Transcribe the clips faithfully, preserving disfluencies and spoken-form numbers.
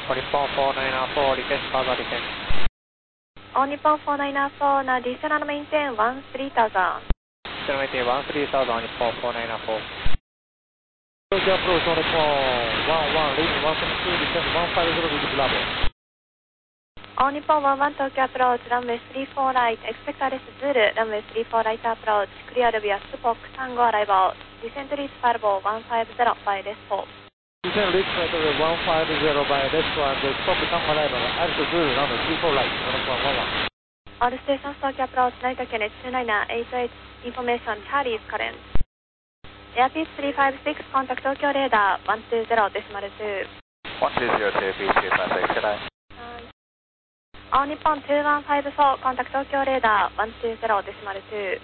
All Nippon four nine four, request further request. All Nippon four nine four, now descend and maintain one three thousand. Descend and maintain one three thousand, All Nippon four nine four. Tokyo approach, All Nippon one one, leading one seven two, descend one five zero, leading Bravo. All Nippon one one, Tokyo approach, runway three four right, expect arrest Zulu, runway three four right approach, clear via Spock, Tango arrival, descent reach Farbo one five zero by less four. Descend reach Farbo one five zero by less four, and Spock, Tango arrival, arrest Zulu, runway three four right, All Nippon one one. All stations, Tokyo approach, Naita Kennedy two nine eight eight, information, Charlie is current. Airpeace three five six, contact Tokyo radar, one two zero decimal two. one two zero two, Airpeace three five six, good night. All Nippon two one five four, contact Tokyo radar, one two zero decimal two.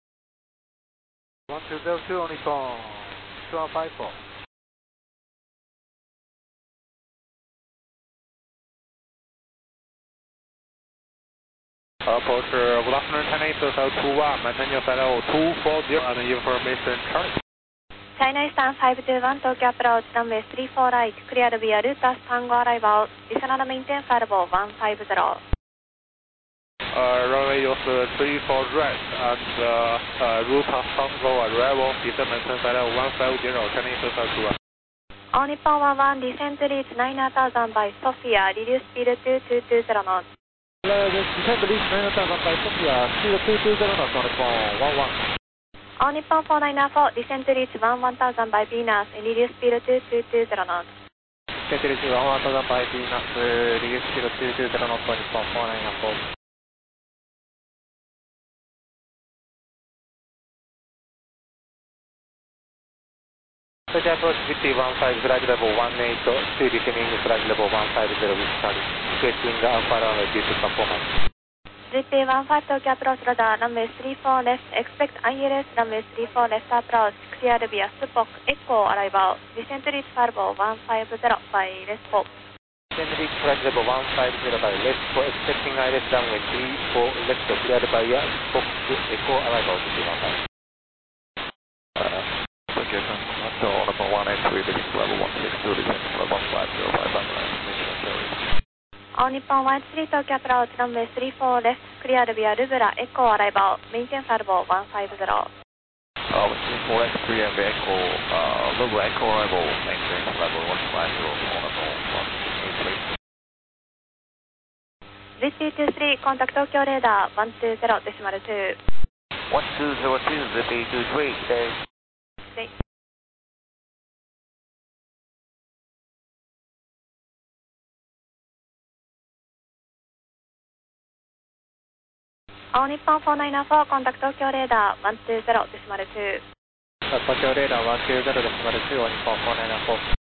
one two zero two, All Nippon two one five four. Approach, good afternoon, China Eastern two one, maintain your flight level two four zero and information Charlie. China Eastern five two one, Tokyo approach, runway three four right, clear via Rutas Tango arrival, descend and maintain flight level one five zero. Uh, runway use three four right and uh, uh, Rutas Tango arrival, descend and maintain flight level one five zero, China Eastern two one. All Nippon one one, descent reach nine thousand by Sofia, reduce speed to two two zero knots. Descend reach nine thousand by Sofia, speed two two zero knots, All Nippon one one. All Nippon four nine four, descent reach one thousand by Venus, reduce speed to two two zero knots. Descent reach one thousand by Venus, reduce speed two two zero knots, All Nippon four nine four. Tokyo approach G P one five, flight level one eight, still descending flight level one five zero with Charlie, requesting Alpha runway due to performance. G P one five, Tokyo approach radar, runway three four left, expect I L S, runway three four left approach, clear via Spock, Echo arrival, descent reach Farbo one five zero by less four. Descent reach flight level one five zero by left four, expecting I L S runway three four left, cleared by Spock, Echo arrival, G P one five. Tokyo Tango, All Nippon one eight three, descent level one six two, descent level one five zero by Bangladesh, mission Charlie. All Nippon one three, Tokyo approach, runway three four left, clear via Lubra, Echo arrival, maintain Farbo one five zero. Uh, three four left, three M V Echo, uh, Lubra Echo arrival, maintain level one five zero, All Nippon one two three. Z P two three, contact Tokyo radar, one two zero decimal two. one two zero two, Z P two three, stay. Stay. All Nippon four nine four, contact Tokyo radar, one two zero decimal two. Tokyo radar one two zero decimal two, All Nippon four nine four.